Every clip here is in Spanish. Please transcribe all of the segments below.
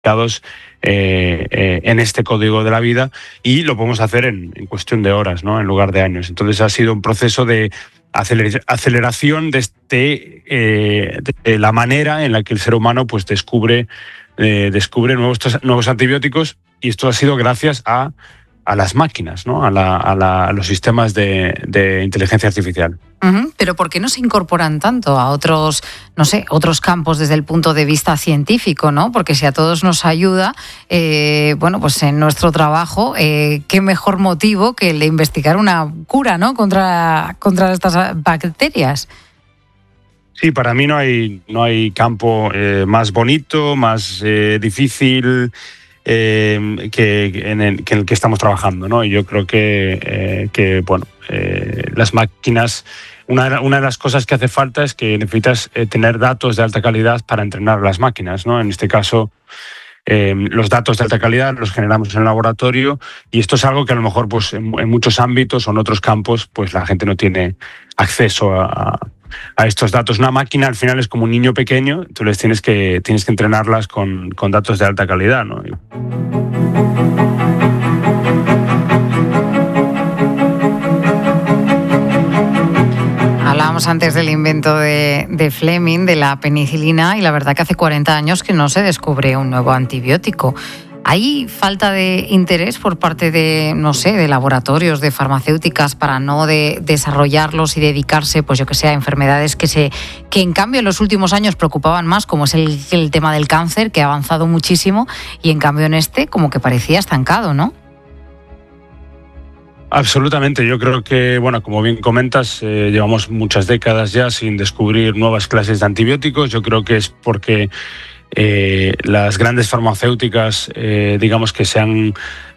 en este código de la vida, y lo podemos hacer en cuestión de horas, ¿no? En lugar de años. Entonces ha sido un proceso de aceleración de la manera en la que el ser humano pues descubre nuevos antibióticos, y esto ha sido gracias a las máquinas, ¿no? a los sistemas de inteligencia artificial. Pero ¿por qué no se incorporan tanto a otros campos desde el punto de vista científico, ¿no? Porque si a todos nos ayuda, pues en nuestro trabajo, qué mejor motivo que el de investigar una cura, ¿no? contra estas bacterias. Sí, para mí no hay campo más bonito, más difícil que en el que estamos trabajando, ¿no? Y yo creo que las máquinas, una de las cosas que hace falta es que necesitas tener datos de alta calidad para entrenar las máquinas, ¿no? En este caso, los datos de alta calidad los generamos en el laboratorio, y esto es algo que a lo mejor pues en muchos ámbitos o en otros campos pues la gente no tiene acceso a estos datos. Una máquina al final es como un niño pequeño, entonces tienes que entrenarlas con datos de alta calidad, ¿no? Hablábamos antes del invento de Fleming, de la penicilina, y la verdad que hace 40 años que no se descubre un nuevo antibiótico. ¿Hay falta de interés por parte de laboratorios, de farmacéuticas, para no desarrollarlos y dedicarse, pues yo que sé, a enfermedades que en cambio en los últimos años preocupaban más, como es el tema del cáncer, que ha avanzado muchísimo, y en cambio en este como que parecía estancado, ¿no? Absolutamente. Yo creo que, como bien comentas, llevamos muchas décadas ya sin descubrir nuevas clases de antibióticos. Yo creo que es porque las grandes farmacéuticas, digamos que se han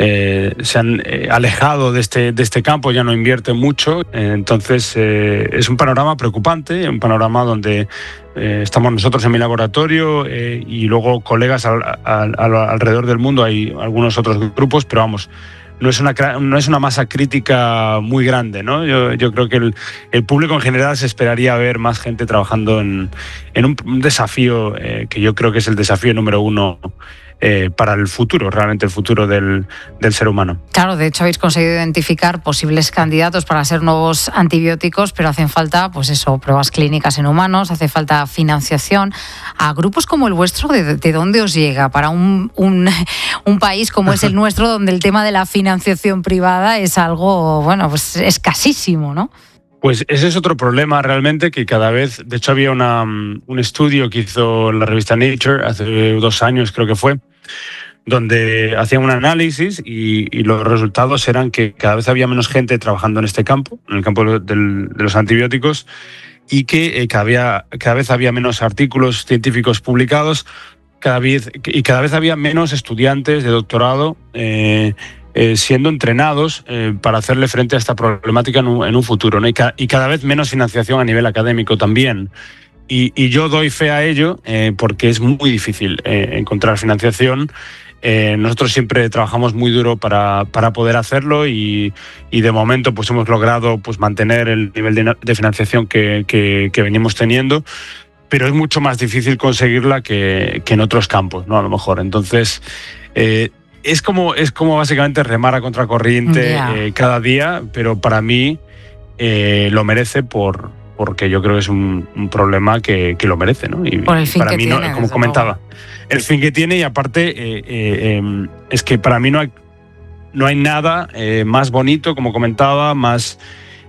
alejado de este campo, ya no invierten mucho. Entonces es un panorama preocupante, un panorama donde estamos nosotros en mi laboratorio y luego colegas alrededor del mundo. Hay algunos otros grupos, pero no es una masa crítica muy grande, ¿no? Yo creo que el público en general se esperaría ver más gente trabajando en un desafío que yo creo que es el desafío número uno para el futuro, realmente el futuro del ser humano. Claro, de hecho habéis conseguido identificar posibles candidatos para ser nuevos antibióticos, pero hacen falta, pruebas clínicas en humanos, hace falta financiación. A grupos como el vuestro, ¿de dónde os llega? Para un país como es el nuestro, donde el tema de la financiación privada es algo, escasísimo, ¿no? Pues ese es otro problema realmente, que cada vez, de hecho había un estudio que hizo la revista Nature hace 2 años, creo que fue, donde hacían un análisis y los resultados eran que cada vez había menos gente trabajando en este campo, en el campo de los antibióticos, y que cada vez había menos artículos científicos publicados, cada vez había menos estudiantes de doctorado siendo entrenados para hacerle frente a esta problemática en un futuro, ¿no? Y cada vez menos financiación a nivel académico también. Y yo doy fe a ello porque es muy difícil encontrar financiación. Nosotros siempre trabajamos muy duro para poder hacerlo, y de momento pues hemos logrado pues mantener el nivel de financiación que venimos teniendo, pero es mucho más difícil conseguirla que en otros campos, ¿no? A lo mejor. Entonces es como básicamente remar a contracorriente cada día, pero para mí lo merece porque yo creo que es un problema que lo merece, ¿no? Y por el fin para que mí, tiene, como comentaba, el fin que tiene, y aparte es que para mí no hay nada más bonito, como comentaba, más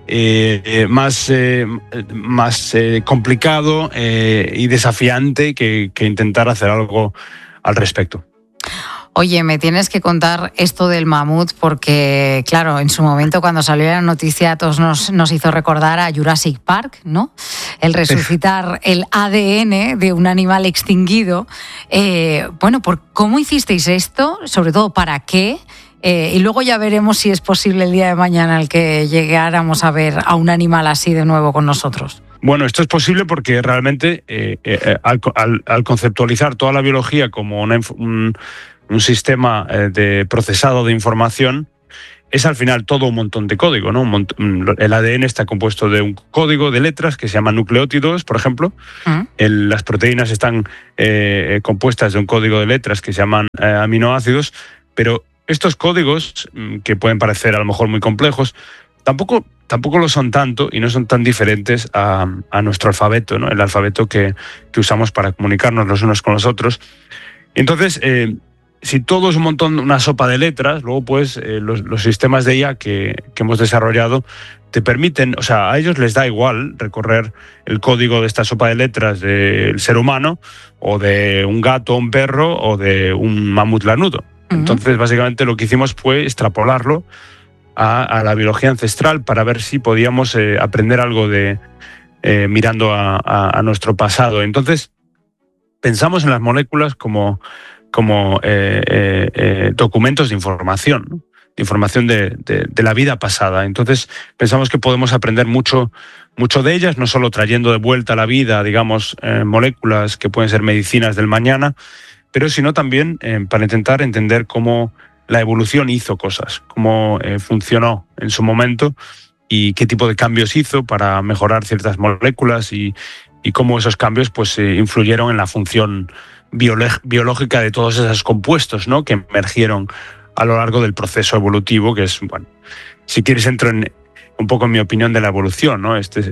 complicado y desafiante que intentar hacer algo al respecto. Oye, me tienes que contar esto del mamut, porque, claro, en su momento cuando salió la noticia a todos nos hizo recordar a Jurassic Park, ¿no? El resucitar el ADN de un animal extinguido. ¿Cómo hicisteis esto? Sobre todo, ¿para qué? Y luego ya veremos si es posible el día de mañana el que llegáramos a ver a un animal así de nuevo con nosotros. Bueno, esto es posible porque realmente al conceptualizar toda la biología como un sistema de procesado de información, es al final todo un montón de código, ¿no? El ADN está compuesto de un código de letras que se llaman nucleótidos, por ejemplo. Las proteínas están compuestas de un código de letras que se llaman aminoácidos, pero estos códigos, que pueden parecer a lo mejor muy complejos, tampoco lo son tanto y no son tan diferentes a nuestro alfabeto, ¿no? El alfabeto que usamos para comunicarnos los unos con los otros. Entonces, si todo es una sopa de letras, luego pues los sistemas de IA que hemos desarrollado te permiten, o sea, a ellos les da igual recorrer el código de esta sopa de letras del ser humano o de un gato, un perro o de un mamut lanudo. Entonces, básicamente lo que hicimos fue extrapolarlo a la biología ancestral para ver si podíamos aprender algo mirando a nuestro pasado. Entonces, pensamos en las moléculas como documentos de información, ¿no? De información de la vida pasada. Entonces pensamos que podemos aprender mucho de ellas, no solo trayendo de vuelta a la vida, digamos, moléculas que pueden ser medicinas del mañana, pero sino también para intentar entender cómo la evolución hizo cosas, cómo funcionó en su momento y qué tipo de cambios hizo para mejorar ciertas moléculas y cómo esos cambios pues influyeron en la función biológica de todos esos compuestos, ¿no? Que emergieron a lo largo del proceso evolutivo, que es, bueno, si quieres entro un poco en mi opinión de la evolución, ¿no? Es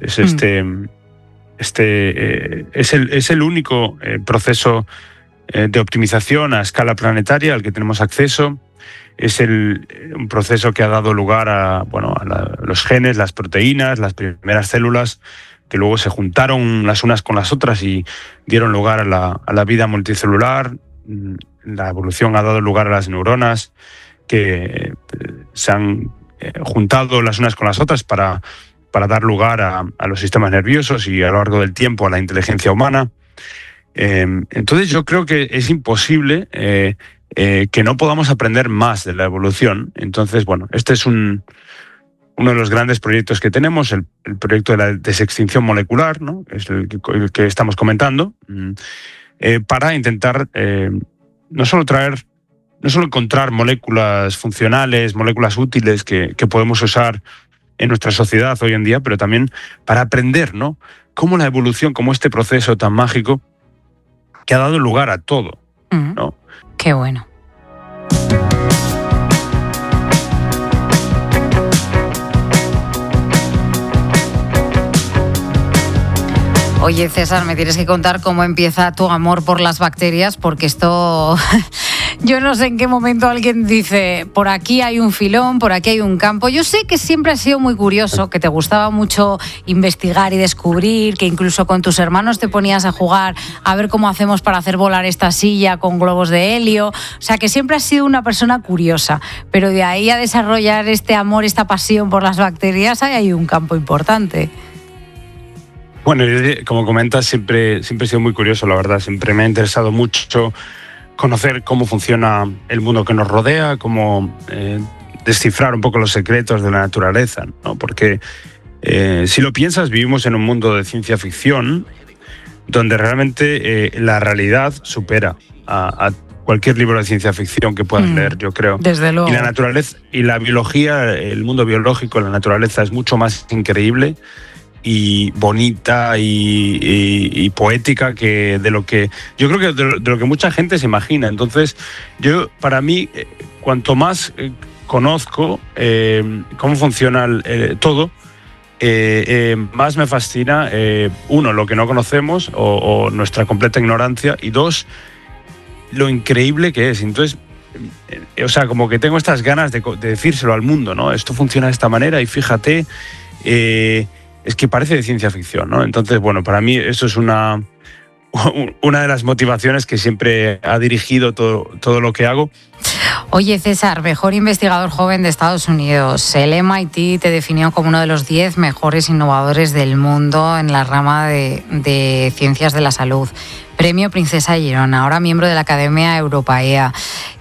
el único proceso de optimización a escala planetaria al que tenemos acceso. Es un proceso que ha dado lugar a los genes, las proteínas, las primeras células, que luego se juntaron las unas con las otras y dieron lugar a la vida multicelular. La evolución ha dado lugar a las neuronas, que se han juntado las unas con las otras para dar lugar a los sistemas nerviosos y a lo largo del tiempo a la inteligencia humana. Entonces yo creo que es imposible que no podamos aprender más de la evolución. Entonces, bueno, este es uno de los grandes proyectos que tenemos, el proyecto de la desextinción molecular, ¿no? Es el que estamos comentando, para intentar no solo encontrar moléculas funcionales, moléculas útiles que podemos usar en nuestra sociedad hoy en día, pero también para aprender, ¿no? Cómo la evolución, como este proceso tan mágico que ha dado lugar a todo, ¿no? Qué bueno. Oye, César, me tienes que contar cómo empieza tu amor por las bacterias, porque esto... Yo no sé en qué momento alguien dice, por aquí hay un filón, por aquí hay un campo. Yo sé que siempre has sido muy curioso, que te gustaba mucho investigar y descubrir, que incluso con tus hermanos te ponías a jugar a ver cómo hacemos para hacer volar esta silla con globos de helio. O sea, que siempre has sido una persona curiosa. Pero de ahí a desarrollar este amor, esta pasión por las bacterias, hay un campo importante. Bueno, como comentas, siempre he sido muy curioso, la verdad. Siempre me ha interesado mucho conocer cómo funciona el mundo que nos rodea, cómo descifrar un poco los secretos de la naturaleza, ¿no? Porque si lo piensas, vivimos en un mundo de ciencia ficción donde realmente la realidad supera a cualquier libro de ciencia ficción que puedas leer, yo creo. Desde luego. Y la naturaleza y la biología, el mundo biológico, la naturaleza es mucho más increíble y bonita y poética que de lo que yo creo que de lo que mucha gente se imagina. Entonces, para mí, cuanto más conozco cómo funciona todo, más me fascina, uno, lo que no conocemos o nuestra completa ignorancia, y dos, lo increíble que es. Entonces, o sea, como que tengo estas ganas de decírselo al mundo, ¿no? Esto funciona de esta manera y fíjate, es que parece de ciencia ficción, ¿no? Entonces, bueno, para mí eso es una de las motivaciones que siempre ha dirigido todo lo que hago. Oye, César, mejor investigador joven de Estados Unidos. El MIT te definió como uno de los 10 mejores innovadores del mundo en la rama de ciencias de la salud. Premio Princesa Girona, ahora miembro de la Academia Europaea.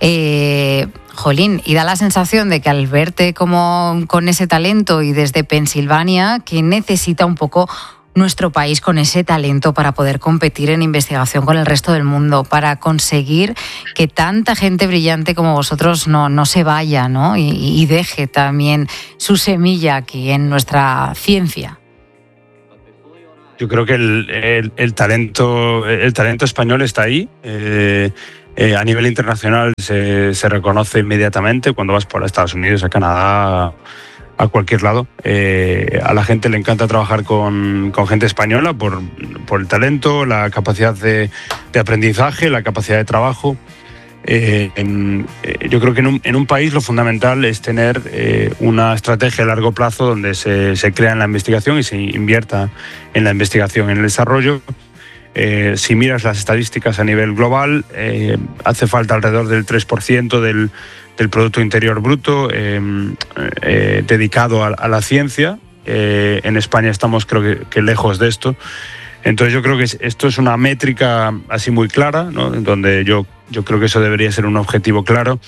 Jolín, y da la sensación de que al verte como con ese talento y desde Pensilvania, que necesita un poco nuestro país con ese talento para poder competir en investigación con el resto del mundo, para conseguir que tanta gente brillante como vosotros no se vaya, ¿no? Y deje también su semilla aquí en nuestra ciencia? Yo creo que el talento español está ahí. A nivel internacional se reconoce inmediatamente cuando vas por Estados Unidos, a Canadá, a cualquier lado. A la gente le encanta trabajar con gente española por el talento, la capacidad de aprendizaje, la capacidad de trabajo. Yo creo que en un país lo fundamental es tener una estrategia a largo plazo donde se crea en la investigación y se invierta en la investigación, en el desarrollo. Si miras las estadísticas a nivel global, hace falta alrededor del 3% del Producto Interior Bruto dedicado a la ciencia. En España estamos, creo que lejos de esto. Entonces yo creo que esto es una métrica así muy clara, ¿no? Donde yo creo que eso debería ser un objetivo claro.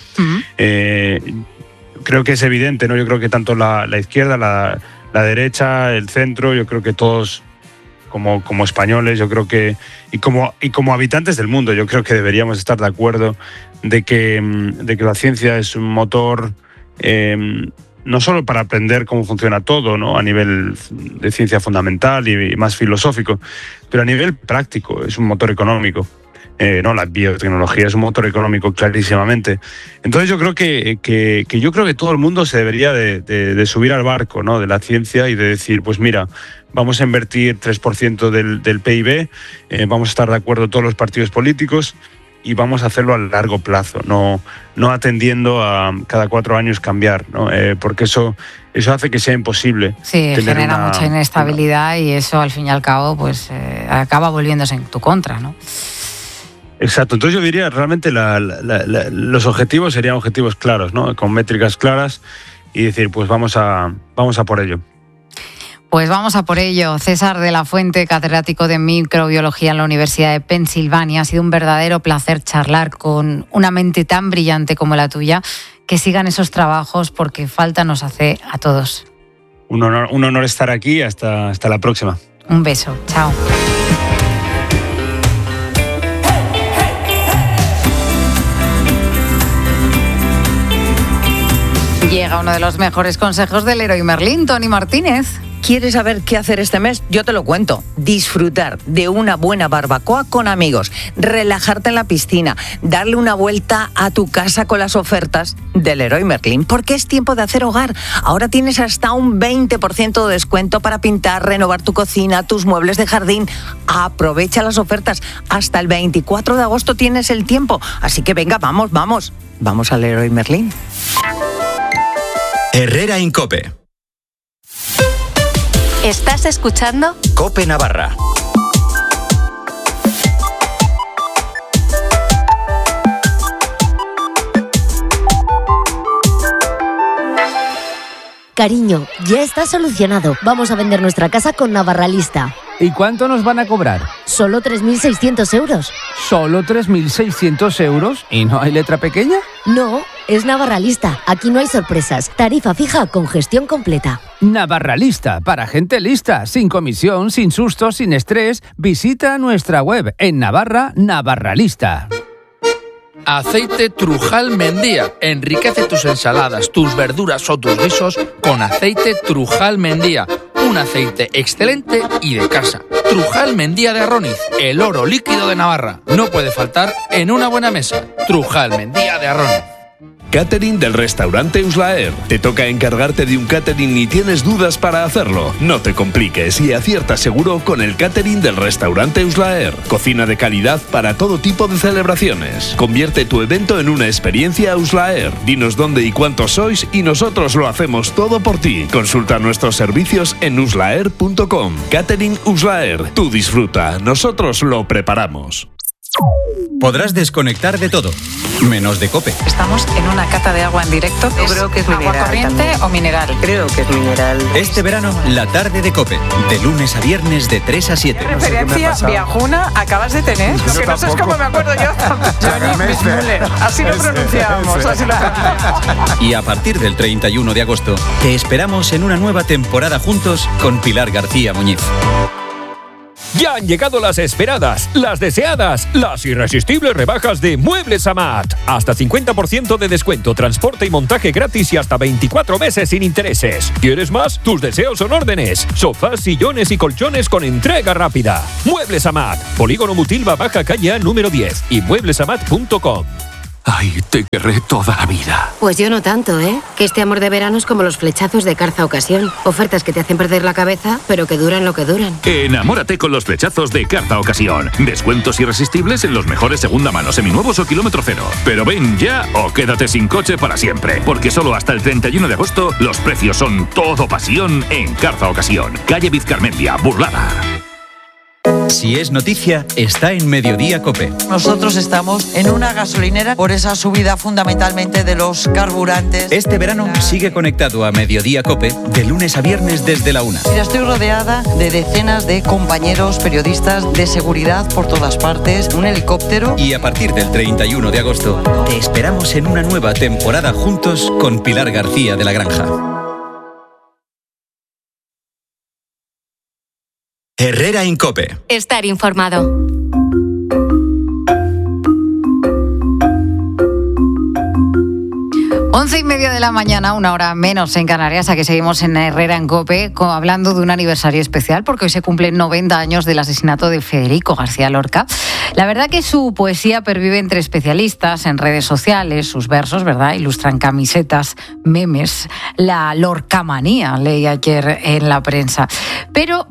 Creo que es evidente, ¿no? Yo creo que tanto la izquierda, la derecha, el centro, yo creo que todos como españoles, yo creo que y como habitantes del mundo, yo creo que deberíamos estar de acuerdo de que la ciencia es un motor no solo para aprender cómo funciona todo, ¿no? A nivel de ciencia fundamental y más filosófico, pero a nivel práctico es un motor económico. No, la biotecnología es un motor económico clarísimamente. Entonces yo creo que todo el mundo se debería de subir al barco, ¿no? De la ciencia y de decir, pues mira, vamos a invertir 3% del PIB, vamos a estar de acuerdo todos los partidos políticos y vamos a hacerlo a largo plazo, no atendiendo a cada 4 años cambiar, ¿no? Porque eso hace que sea imposible. Sí, genera mucha inestabilidad y eso al fin y al cabo pues acaba volviéndose en tu contra, ¿no? Exacto, entonces yo diría realmente los objetivos serían objetivos claros, ¿no? Con métricas claras y decir, pues vamos a por ello. Pues vamos a por ello. César de la Fuente, catedrático de microbiología en la Universidad de Pensilvania. Ha sido un verdadero placer charlar con una mente tan brillante como la tuya. Que sigan esos trabajos porque falta nos hace a todos. Un honor estar aquí. Hasta la próxima. Un beso. Chao. Llega uno de los mejores consejos del Leroy Merlin, Tony Martínez. ¿Quieres saber qué hacer este mes? Yo te lo cuento. Disfrutar de una buena barbacoa con amigos, relajarte en la piscina, darle una vuelta a tu casa con las ofertas del Leroy Merlin, porque es tiempo de hacer hogar. Ahora tienes hasta un 20% de descuento para pintar, renovar tu cocina, tus muebles de jardín. Aprovecha las ofertas. Hasta el 24 de agosto tienes el tiempo. Así que venga, vamos. Vamos al Leroy Merlin. Herrera en COPE. ¿Estás escuchando? COPE Navarra. Cariño, ya está solucionado. Vamos a vender nuestra casa con Navarralista. ¿Y cuánto nos van a cobrar? Solo 3.600 euros. ¿Solo 3.600 euros? ¿Y no hay letra pequeña? No, es Navarralista. Aquí no hay sorpresas. Tarifa fija con gestión completa. Navarralista, para gente lista, sin comisión, sin sustos, sin estrés. Visita nuestra web en Navarra, Navarralista. Aceite Trujal Mendía. Enriquece tus ensaladas, tus verduras o tus guisos con aceite Trujal Mendía. Un aceite excelente y de casa. Trujal Mendía de Arroniz, el oro líquido de Navarra. No puede faltar en una buena mesa. Trujal Mendía de Arroniz. Catering del restaurante Uslaer. ¿Te toca encargarte de un catering y tienes dudas para hacerlo? No te compliques y acierta seguro con el catering del restaurante Uslaer. Cocina de calidad para todo tipo de celebraciones. Convierte tu evento en una experiencia Uslaer. Dinos dónde y cuántos sois y nosotros lo hacemos todo por ti. Consulta nuestros servicios en uslaer.com. Catering Uslaer. Tú disfruta, nosotros lo preparamos. Podrás desconectar de todo, menos de COPE. Estamos en una cata de agua en directo. Yo creo que es agua mineral corriente también. o mineral. Creo que es mineral. Este verano, la tarde de COPE, de lunes a viernes de 3 a 7. ¿Qué referencia viajuna acabas de tener? Lo que no sé es cómo me acuerdo yo. Johnny Müller. Así lo pronunciábamos, así lo pronunciábamos. Y a partir del 31 de agosto, te esperamos en una nueva temporada juntos con Pilar García Muñiz. Ya han llegado las esperadas, las deseadas, las irresistibles rebajas de Muebles Amat. Hasta 50% de descuento, transporte y montaje gratis y hasta 24 meses sin intereses. ¿Quieres más? Tus deseos son órdenes. Sofás, sillones y colchones con entrega rápida. Muebles Amat. Polígono Mutilva, Baja Calle A, número 10 y mueblesamat.com. Ay, te querré toda la vida. Pues yo no tanto, ¿eh? Que este amor de verano es como los flechazos de Carza Ocasión. Ofertas que te hacen perder la cabeza, pero que duran lo que duran. Enamórate con los flechazos de Carza Ocasión. Descuentos irresistibles en los mejores segunda mano, seminuevos o kilómetro cero. Pero ven ya o quédate sin coche para siempre. Porque solo hasta el 31 de agosto los precios son todo pasión en Carza Ocasión. Calle Vizcarmendia, Burlada. Si es noticia, está en Mediodía COPE. Nosotros estamos en una gasolinera por esa subida fundamentalmente de los carburantes. Este verano sigue conectado a Mediodía COPE de lunes a viernes desde la 1. Mira, estoy rodeada de decenas de compañeros periodistas de seguridad por todas partes, un helicóptero. Y a partir del 31 de agosto te esperamos en una nueva temporada juntos con Pilar García de la Granja. Herrera en COPE. Estar informado. 11:30 de la mañana, una hora menos en Canarias, a que seguimos en Herrera en COPE hablando de un aniversario especial porque hoy se cumplen 90 años del asesinato de Federico García Lorca. La verdad que su poesía pervive entre especialistas en redes sociales, sus versos, ¿verdad?, ilustran camisetas, memes, la lorcamanía, leí ayer en la prensa. Pero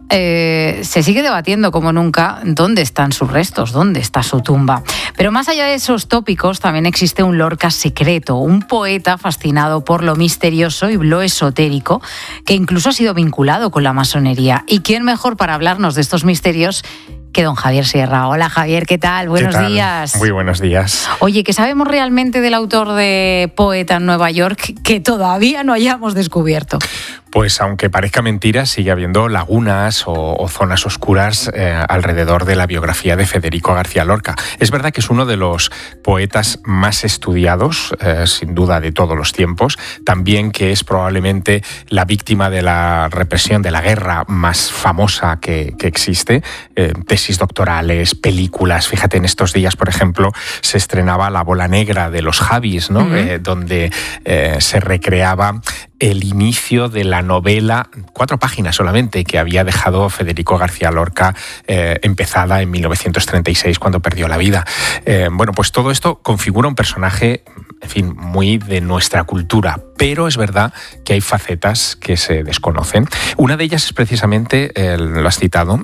se sigue debatiendo como nunca dónde están sus restos, dónde está su tumba. Pero más allá de esos tópicos también existe un Lorca secreto, un poeta fascinado por lo misterioso y lo esotérico, que incluso ha sido vinculado con la masonería. ¿Y quién mejor para hablarnos de estos misterios que don Javier Sierra? Hola Javier, ¿qué tal? Buenos días. Muy buenos días. Oye, ¿qué sabemos realmente del autor de Poeta en Nueva York que todavía no hayamos descubierto? Pues aunque parezca mentira, sigue habiendo lagunas o zonas oscuras alrededor de la biografía de Federico García Lorca. Es verdad que es uno de los poetas más estudiados, sin duda, de todos los tiempos. También que es probablemente la víctima de la represión, de la guerra más famosa que existe. Tesis doctorales, películas. Fíjate, en estos días, por ejemplo, se estrenaba La bola negra de los Javis, ¿no? Donde se recreaba el inicio de la novela, 4 páginas solamente, que había dejado Federico García Lorca, empezada en 1936, cuando perdió la vida. Bueno, pues todo esto configura un personaje, en fin, muy de nuestra cultura, pero es verdad que hay facetas que se desconocen. Una de ellas es precisamente, lo has citado,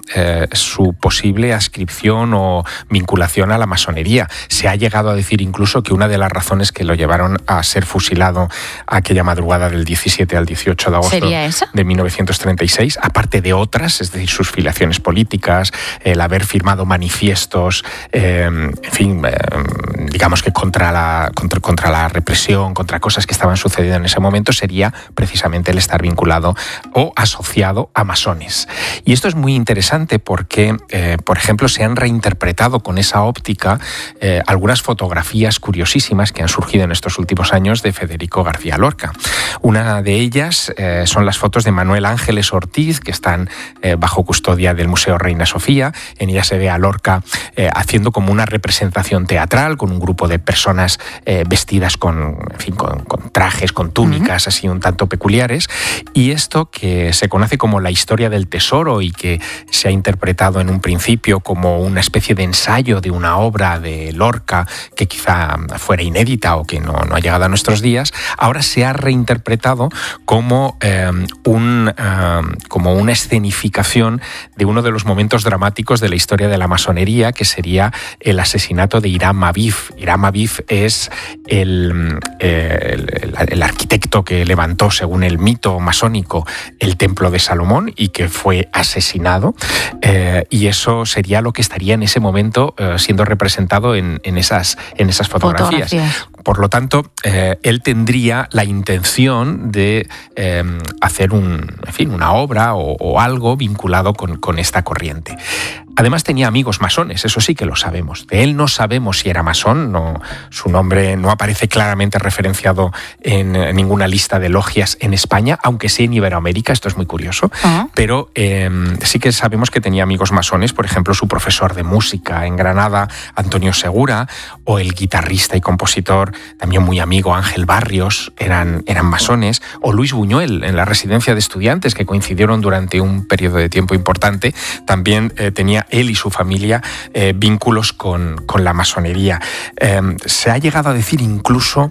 su posible adscripción o vinculación a la masonería. Se ha llegado a decir incluso que una de las razones que lo llevaron a ser fusilado aquella madrugada del 17 al 18 de agosto de 1936, aparte de otras, es decir, sus filiaciones políticas, el haber firmado manifiestos, en fin, digamos que contra la represión, contra cosas que estaban sucediendo en ese momento, sería precisamente el estar vinculado o asociado a masones. Y esto es muy interesante porque, por ejemplo, se han reinterpretado con esa óptica algunas fotografías curiosísimas que han surgido en estos últimos años de Federico García Lorca. Una de ellas son las fotos de Manuel Ángeles Ortiz, que están bajo custodia del Museo Reina Sofía. En ella se ve a Lorca haciendo como una representación teatral con un grupo de personas vestidas con trajes, con túnicas así un tanto peculiares. Y esto, que se conoce como la historia del tesoro y que se ha interpretado en un principio como una especie de ensayo de una obra de Lorca que quizá fuera inédita o que no ha llegado a nuestros días, ahora se ha reinterpretado como una escenificación de uno de los momentos dramáticos de la historia de la masonería, que sería el asesinato de Hiram Abif. Hiram Abif es el arquitecto que levantó, según el mito masónico, el templo de Salomón y que fue asesinado, y eso sería lo que estaría en ese momento siendo representado en esas fotografías. Por lo tanto, él tendría la intención de hacer una obra o algo vinculado con esta corriente. Además tenía amigos masones, eso sí que lo sabemos. De él no sabemos si era masón, no, su nombre no aparece claramente referenciado en ninguna lista de logias en España, aunque sí en Iberoamérica, esto es muy curioso, pero sí que sabemos que tenía amigos masones, por ejemplo, su profesor de música en Granada, Antonio Segura, o el guitarrista y compositor, también muy amigo, Ángel Barrios, eran masones, o Luis Buñuel, en la residencia de estudiantes, que coincidieron durante un periodo de tiempo importante, también tenía él y su familia vínculos con la masonería. Se ha llegado a decir incluso